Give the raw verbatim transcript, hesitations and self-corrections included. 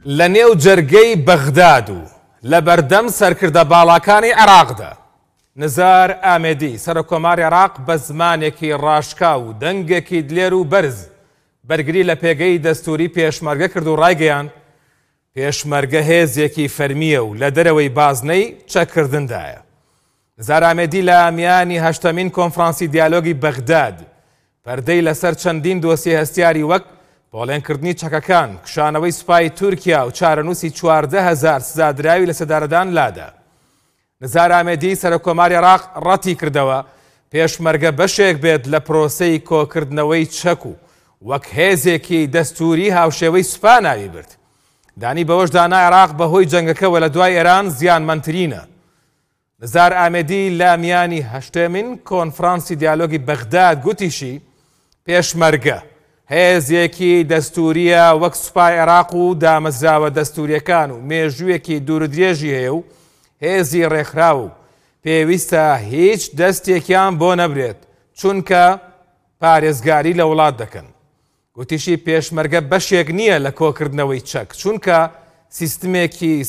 لە نێو جەرگەی بەغداد و لە بەردەم سەرکردە باڵاکانی عێراقدا نزار ئامێدی سەرۆکۆماری عێراق بە زمانێکی ڕاشکا و دەنگێکی دلێر و بەرز بەرگری لە پێگەی دەستوری پێشمەرگە کرد و ڕایگەیان پێشمەرگە هێزێکی فەرمیە و لە دەرەوەی بازنەی چەککردندایە. نزار ئامێدی لە میانی هەشتەمین کۆنفرانسی دیالۆگی بەغداد پەردەی لەسەر چەندین دۆسیە هەستیاری وەک پۆڵێنکردنی چەکەکان، کشانەوەی سوپای تورکیا و چارەنووسی چواردە هەزار سزادراوی لە سەدارەدان لادا. نزار ئامێدی سەرۆکۆماری عێراق ڕەتی کردەوە پێشمەرگە بەشێک بێت لە پرۆسەی کۆکردنەوەی چەک و وەک هێزێکی دەستوری هاوشێوەی سوپا ناوی برد. دانی بەوەش دانا عێراق بەهۆی جەنگەکەوە لە دوای ئێران زیانمەندترینە. نزار ئامێدی لە میانی هەشتەمین کۆنفرانسی دیالۆگی بەغداد گوتیشی پێشمەرگە هێزێکی دەستوریە وەک سوپای عێراق و دامەزراوە دەستوریەکان و مێژوویەکی دوورودرێژی هەیە و هێزی ڕێکخراو و پێویستە هیچ دەستێکیان بۆ نەبرێت چونکە پارێزگاری لە وڵات دەکەن. گوتیشی پێشمەرگە بەشێک نییە لە کۆکردنەوەی چەک چونکە سیستمێکی